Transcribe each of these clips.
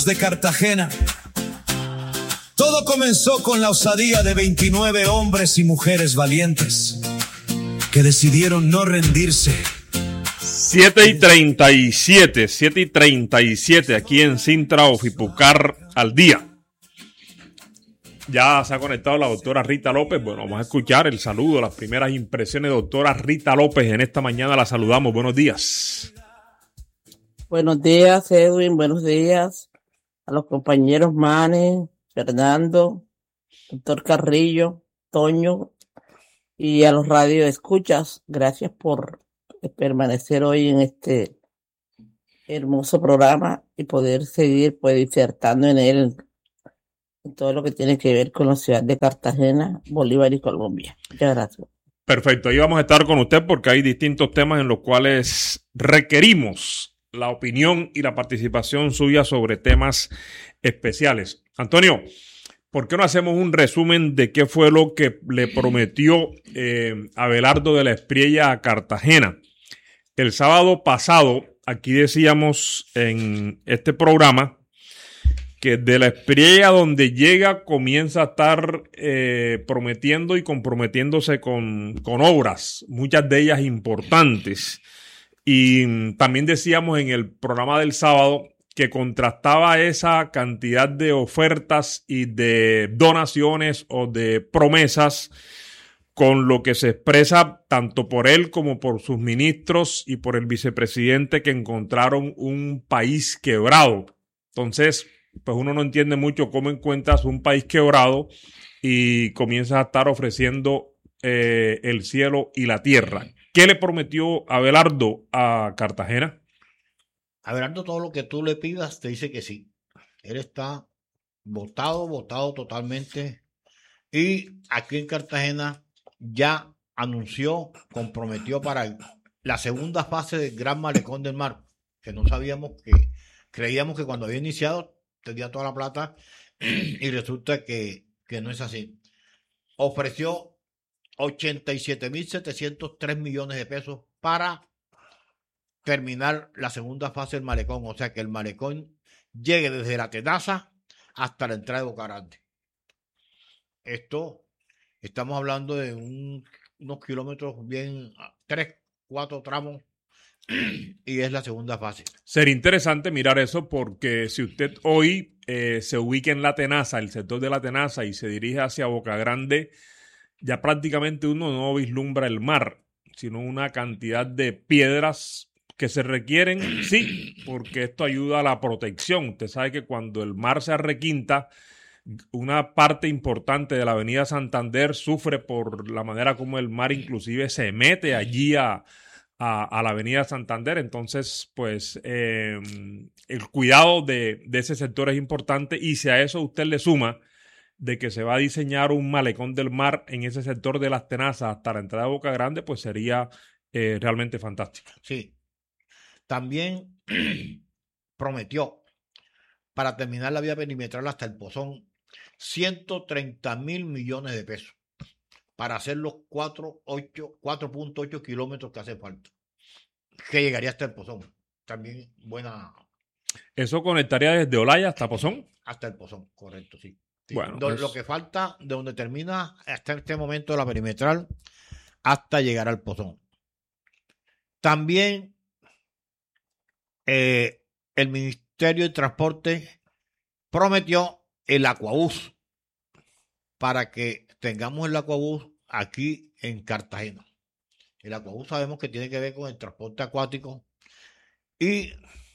de Cartagena. Todo comenzó con la osadía de 29 hombres y mujeres valientes que decidieron no rendirse. 7:37 aquí en Sintra Ofipucar al día. Ya se ha conectado la doctora Rita López. Bueno, vamos a escuchar el saludo, las primeras impresiones. Doctora Rita López, en esta mañana la saludamos. Buenos días. Buenos días, Edwin. Buenos días a los compañeros Mane, Fernando, doctor Carrillo, Toño y a los radioescuchas. Gracias por permanecer hoy en este hermoso programa y poder seguir disertando en él, en todo lo que tiene que ver con la ciudad de Cartagena, Bolívar y Colombia. Muchas gracias. Perfecto, ahí vamos a estar con usted porque hay distintos temas en los cuales requerimos la opinión y la participación suya sobre temas especiales. Antonio, ¿por qué no hacemos un resumen de qué fue lo que le prometió Abelardo de la Espriella a Cartagena? El sábado pasado, aquí decíamos en este programa que de la Espriella donde llega comienza a estar prometiendo y comprometiéndose con obras, muchas de ellas importantes. Y también decíamos en el programa del sábado que contrastaba esa cantidad de ofertas y de donaciones o de promesas con lo que se expresa tanto por él como por sus ministros y por el vicepresidente, que encontraron un país quebrado. Entonces, pues uno no entiende mucho cómo encuentras un país quebrado y comienzas a estar ofreciendo el cielo y la tierra. ¿Qué le prometió Abelardo a Cartagena? Abelardo, todo lo que tú le pidas te dice que sí. Él está votado totalmente. Y aquí en Cartagena ya anunció, comprometió para la segunda fase del Gran Malecón del Mar, que no sabíamos creíamos que cuando había iniciado tenía toda la plata y resulta que no es así. Ofreció 87.703 millones de pesos para terminar la segunda fase del malecón, o sea que el malecón llegue desde la Tenaza hasta la entrada de Boca Grande. Esto, estamos hablando de unos kilómetros bien, 3, 4 tramos, y es la segunda fase. Sería interesante mirar eso porque si usted hoy se ubica en la Tenaza, el sector de la Tenaza, y se dirige hacia Boca Grande, ya prácticamente uno no vislumbra el mar, sino una cantidad de piedras que se requieren, sí, porque esto ayuda a la protección. Usted sabe que cuando el mar se arrequinta, una parte importante de la avenida Santander sufre por la manera como el mar inclusive se mete allí a la avenida Santander. Entonces, pues el cuidado de ese sector es importante, y si a eso usted le suma de que se va a diseñar un malecón del mar en ese sector de las Tenazas hasta la entrada de Boca Grande, pues sería realmente fantástico. Sí. También prometió, para terminar la vía perimetral hasta el Pozón, 130.000 millones de pesos para hacer los 4.8 kilómetros que hace falta, que llegaría hasta el Pozón. También buena. ¿Eso conectaría desde Olaya hasta Pozón? Hasta el Pozón, correcto, sí. Sí. Bueno, lo que falta de donde termina hasta este momento la perimetral hasta llegar al Pozón. También el Ministerio de Transporte prometió el Aquabús para que tengamos el Aquabús aquí en Cartagena. El Aquabús sabemos que tiene que ver con el transporte acuático y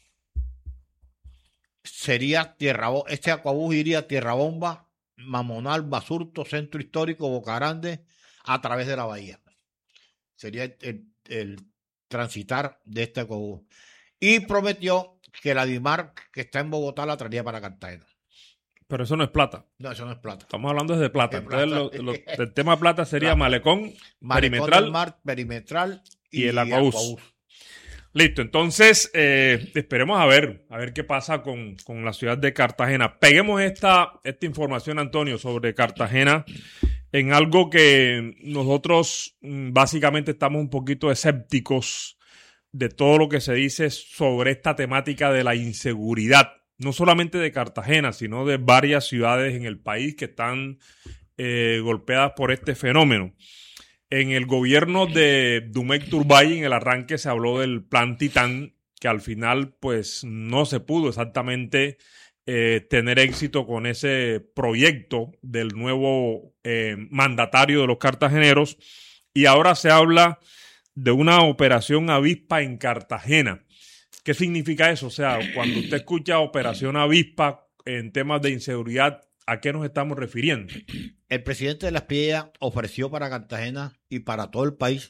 sería este Aquabús iría a Tierra Bomba, Mamonal, Basurto, Centro Histórico, Boca Grande, a través de la bahía. Sería el transitar de este Aquabús. Y prometió que la DIMAR, que está en Bogotá, la traería para Cartagena. Pero eso no es plata. No, eso no es plata. Estamos hablando desde plata. Entonces, el tema plata sería plata. malecón Malecón del Mar, perimetral y el Aquabús. Listo, entonces esperemos a ver qué pasa con la ciudad de Cartagena. Peguemos esta información, Antonio, sobre Cartagena en algo que nosotros básicamente estamos un poquito escépticos de todo lo que se dice sobre esta temática de la inseguridad no solamente de Cartagena, sino de varias ciudades en el país que están golpeadas por este fenómeno. En el gobierno de Domecq Turbay, en el arranque se habló del Plan Titán, que al final pues no se pudo exactamente tener éxito con ese proyecto del nuevo mandatario de los cartageneros, y ahora se habla de una operación avispa en Cartagena. ¿Qué significa eso? O sea, cuando usted escucha operación avispa en temas de inseguridad, ¿a qué nos estamos refiriendo? El presidente de Las Piedras ofreció para Cartagena y para todo el país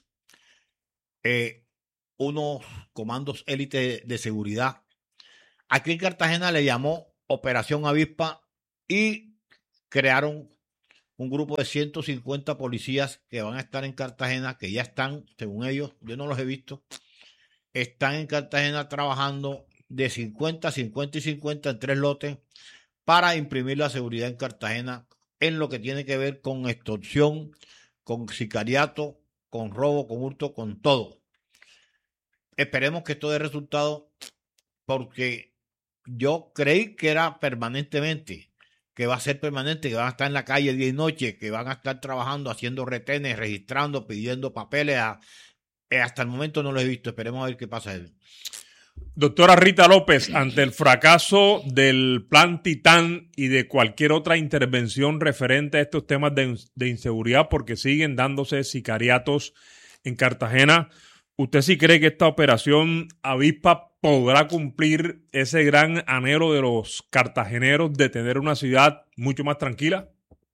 unos comandos élite de seguridad. Aquí en Cartagena le llamó Operación Avispa y crearon un grupo de 150 policías que van a estar en Cartagena, que ya están, según ellos, yo no los he visto, están en Cartagena trabajando de 50, 50 y 50 en 3 lotes para imprimir la seguridad en Cartagena en lo que tiene que ver con extorsión, con sicariato, con robo, con hurto, con todo. Esperemos que esto dé resultado, porque yo creí que era permanentemente, que va a ser permanente, que van a estar en la calle día y noche, que van a estar trabajando, haciendo retenes, registrando, pidiendo papeles. Hasta el momento no lo he visto. Esperemos a ver qué pasa. Doctora Rita López, ante el fracaso del Plan Titán y de cualquier otra intervención referente a estos temas de inseguridad, porque siguen dándose sicariatos en Cartagena, ¿usted sí cree que esta operación avispa podrá cumplir ese gran anhelo de los cartageneros de tener una ciudad mucho más tranquila?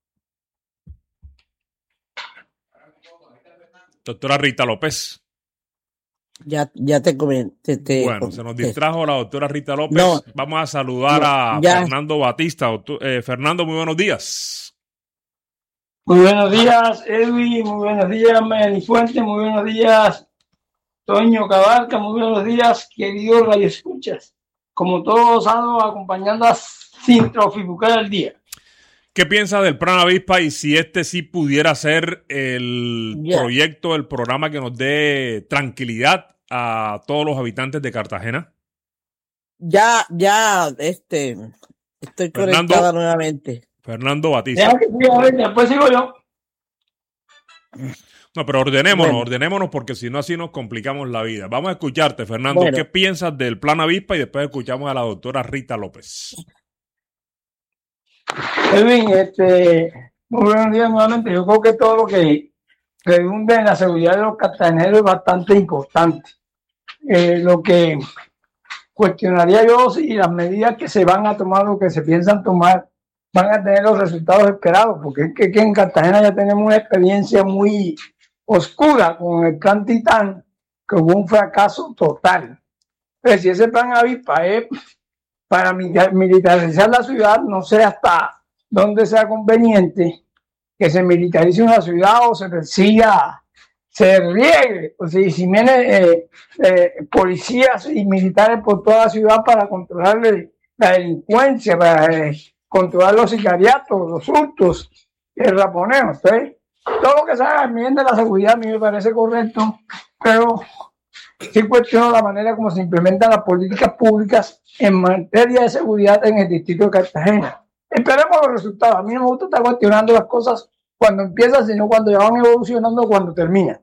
Doctora Rita López. Ya te comenté. Bueno, se nos distrajo la doctora Rita López. No, vamos a saludar a Fernando Batista. Fernando, muy buenos días. Muy buenos días, Edwin. Muy buenos días, Melanie Fuente. Muy buenos días, Toño Cabarca. Muy buenos días, queridos radioescuchas. Como todos sábados, acompañando a Sin Trofibucar al día. ¿Qué piensa del Plan Avispa y si este sí pudiera ser el proyecto, el programa que nos dé tranquilidad a todos los habitantes de Cartagena? Estoy conectada nuevamente. Fernando Batista. Después sigo yo. No, pero ordenémonos porque si no así nos complicamos la vida. Vamos a escucharte, Fernando. ¿Qué piensas del Plan Avispa? Y después escuchamos a la doctora Rita López. Edwin, muy buenos días nuevamente. Yo creo que todo lo que redunda en la seguridad de los cartageneros es bastante importante. Lo que cuestionaría yo si las medidas que se van a tomar o que se piensan tomar van a tener los resultados esperados, porque es que en Cartagena ya tenemos una experiencia muy oscura con el Plan Titán, que hubo un fracaso total. Pero si ese Plan Avispa es para militarizar la ciudad, no sé hasta dónde sea conveniente que se militarice una ciudad o se persiga, se riegue, o sea, si vienen policías y militares por toda la ciudad para controlar la delincuencia, para controlar los sicariatos, los hurtos, el raponeo. ¿Sí? Todo lo que se haga bien de la seguridad a mí me parece correcto, pero sí cuestiono la manera como se implementan las políticas públicas en materia de seguridad en el distrito de Cartagena. Esperemos los resultados. A mí no me gusta estar cuestionando las cosas cuando empiezan, sino cuando ya van evolucionando, cuando terminan.